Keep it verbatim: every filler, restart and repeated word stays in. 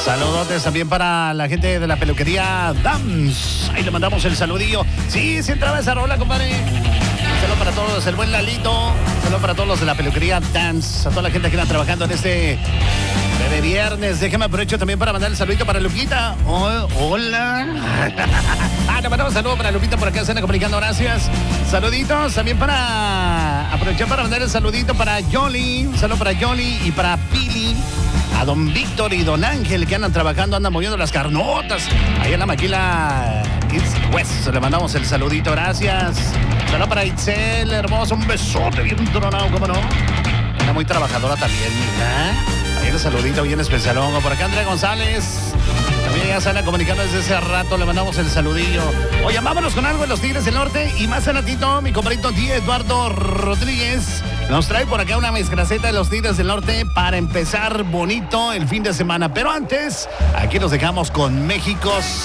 Saludotes también para la gente de la peluquería Dams. Ahí le mandamos el saludillo. Sí, sí entraba esa rola, compadre. Saludos para todos, el buen Lalito. Saludos para todos los de la peluquería Dance. A toda la gente que está trabajando en este de viernes. Déjame aprovecho también para mandar el saludito para Lupita. Oh, hola. Ah, le mandamos un saludo para Lupita por acá, se anda comunicando, gracias. Saluditos también para aprovechar para mandar el saludito para Yoli. Un saludo para Yoli y para Pili. A don Víctor y don Ángel que andan trabajando, andan moviendo las carnotas. Ahí en la maquila East West. Le mandamos el saludito, gracias. Saludos para Itzel, hermoso, un besote bien tronado, ¿cómo no? Está muy trabajadora también, ¿eh? Ahí el saludito bien especial. Por acá Andrea González. También ya se anda comunicando desde ese rato, le mandamos el saludillo. Oye, vámonos con algo de los Tigres del Norte. Y más adelantito, mi compadrito Díaz Eduardo Rodríguez nos trae por acá una mezclaceta de los Tigres del Norte para empezar bonito el fin de semana. Pero antes, aquí nos dejamos con México